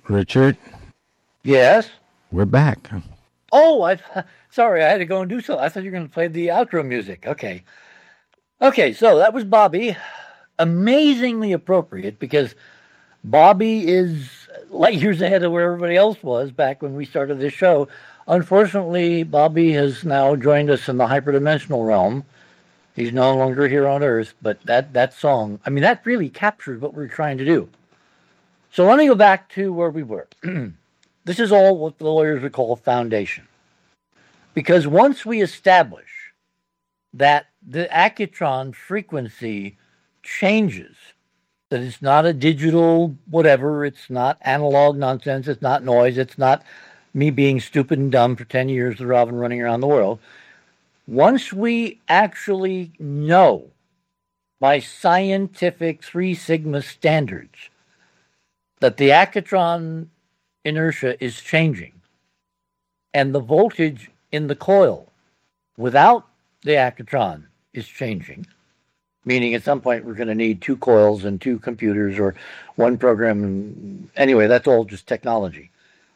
Richard, Yes. we're back. Oh, sorry, I had to go and do so. I thought you were going to play the outro music. Okay. Okay, so that was Bobby. Amazingly appropriate because Bobby is light years ahead of where everybody else was back when we started this show. Unfortunately, Bobby has now joined us in the hyperdimensional realm. He's no longer here on Earth, but that song, I mean, that really captured what we're trying to do. So let me go back to where we were. This is all what the lawyers would call a foundation. Because once we establish that the Accutron frequency changes, that it's not a digital whatever, it's not analog nonsense, it's not noise, it's not me being stupid and dumb for 10 years of Robin running around the world. Once we actually know by scientific 3 sigma standards that the Accutron inertia is changing and the voltage in the coil without the Accutron is changing, meaning at some point we're going to need 2 coils and 2 computers or 1 program. Anyway, that's all just technology.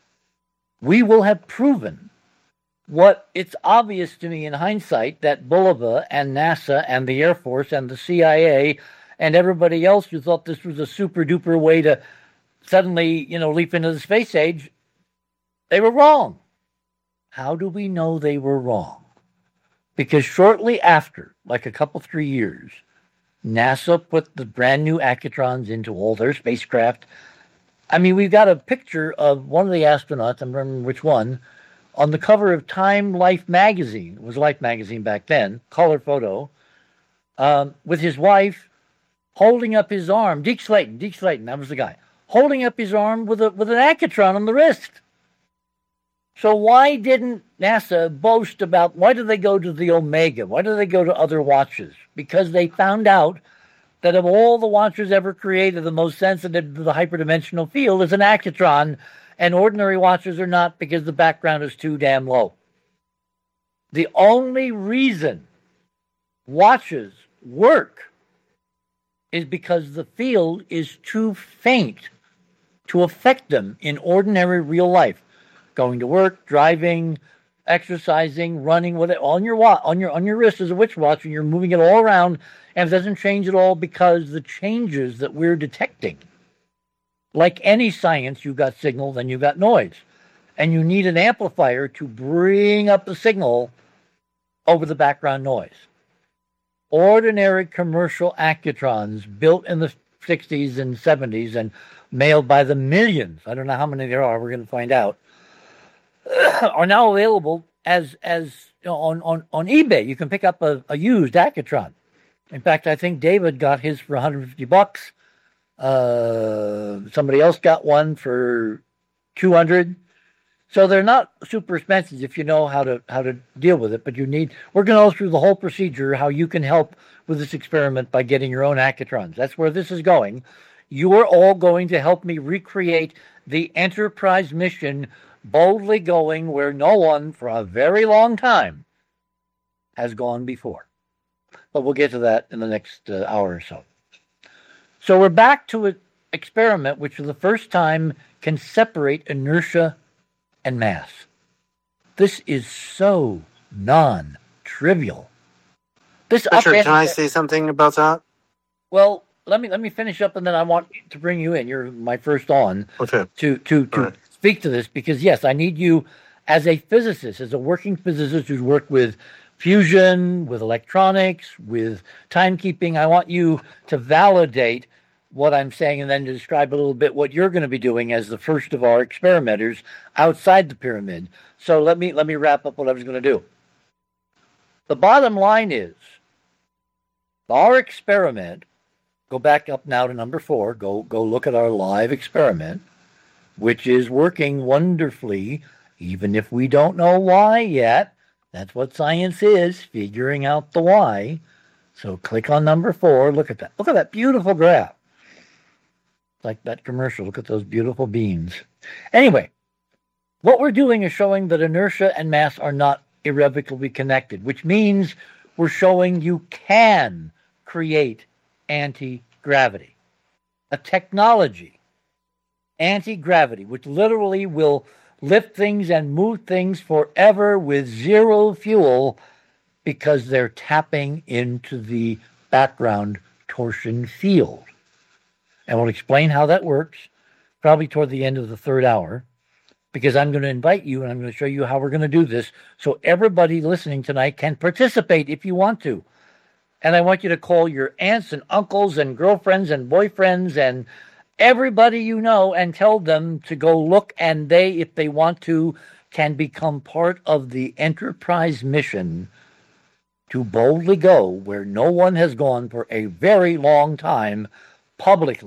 We will have proven what it's obvious to me in hindsight that Bulova and NASA and the Air Force and the CIA and everybody else who thought this was a super duper way to suddenly, leap into the space age, they were wrong. How do we know they were wrong? Because shortly after, like a couple, 3 years, NASA put the brand new Accutrons into all their spacecraft. I mean, we've got a picture of one of the astronauts, I don't remember which one, on the cover of Time Life magazine. It was Life magazine back then, color photo, with his wife holding up his arm. Deke Slayton, that was the guy, holding up his arm with an Accutron on the wrist. So why didn't NASA boast about, why did they go to the Omega? Why did they go to other watches? Because they found out that of all the watches ever created, the most sensitive to the hyperdimensional field is an Accutron, and ordinary watches are not because the background is too damn low. The only reason watches work is because the field is too faint to affect them in ordinary real life. Going to work, driving, exercising, running, whatever, on your wrist is a witch watch, and you're moving it all around, and it doesn't change at all because the changes that we're detecting. Like any science, you've got signal, then you've got noise. And you need an amplifier to bring up the signal over the background noise. Ordinary commercial Accutrons built in the 60s and 70s and mailed by the millions, I don't know how many there are, we're going to find out, are now available as on eBay. You can pick up a used Accutron. In fact, I think David got his for $150. Somebody else got one for $200. So they're not super expensive if you know how to deal with it. But we're going to go through the whole procedure, how you can help with this experiment by getting your own Accutrons. That's where this is going. You are all going to help me recreate the Enterprise mission, boldly going where no one for a very long time has gone before. But we'll get to that in the next hour or so. So we're back to an experiment which for the first time can separate inertia and mass. This is so non-trivial. Richard, can I say something about that? Well, let me finish up, and then I want to bring you in. You're my first on to speak to this, because yes, I need you as a physicist, as a working physicist who's worked with fusion, with electronics, with timekeeping. I want you to validate what I'm saying and then to describe a little bit what you're going to be doing as the first of our experimenters outside the pyramid. So let me wrap up what I was going to do. The bottom line is our experiment, go back up now to number 4, go look at our live experiment, which is working wonderfully, even if we don't know why yet. That's what science is, figuring out the why. So click on number 4. Look at that. Look at that beautiful graph. Like that commercial. Look at those beautiful beams. Anyway, what we're doing is showing that inertia and mass are not irrevocably connected, which means we're showing you can create anti-gravity, a technology. anti-gravity, which literally will lift things and move things forever with zero fuel because they're tapping into the background torsion field. And we'll explain how that works probably toward the end of the third hour, because I'm going to invite you and I'm going to show you how we're going to do this so everybody listening tonight can participate if you want to. And I want you to call your aunts and uncles and girlfriends and boyfriends and everybody you know and tell them to go look, and they, if they want to, can become part of the Enterprise mission to boldly go where no one has gone for a very long time publicly.